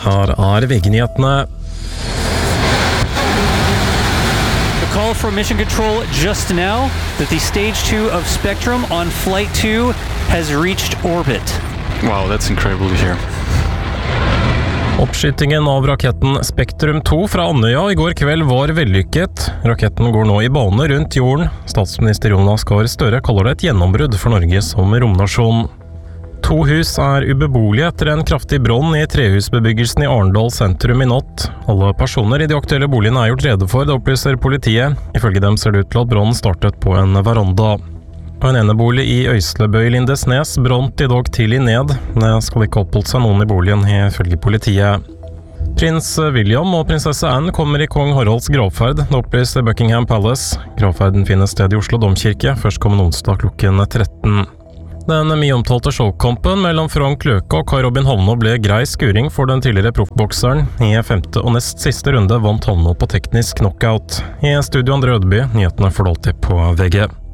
Her VG-nyhetene. The call from Mission Control just now that the stage 2 of Spectrum on flight 2 has reached orbit. Wow, that's incredible to hear. Oppskytingen av raketten Spektrum 2 fra Andøya I går kveld var vellykket. Raketten går nå I bane rundt jorden. Statsminister Jonas Gahr Støre kaller det et gjennombrudd for Norge som romnasjon. 2 hus ubeboelige etter en kraftig brann I trehusbebyggelsen I Arendal sentrum I natt. Alle personer I de aktuelle boligene gjort rede for, det opplyser politiet. Ifølge dem ser det ut til at brannen startet på en veranda. En enebolig I Øyslebø I Lindesnes brant I dag tidlig ned. Det skal ikke oppholdt seg noen I boligen, ifølge politiet. Prins William og prinsesse Anne kommer I kong Haralds gravferd. Det opplyser Buckingham Palace. Gravferden finner sted I Oslo Domkirke, førstkommende onsdag klokken 13. Den mye omtalte showkampen mellom Frank Løke og Kai Robin Havnå ble grei skuring for den tidligere proffbokseren. I 5. og nest siste runde vant Havnå på teknisk knockout. I studio Andre Ødeby, nyhetene får du alltid på VG.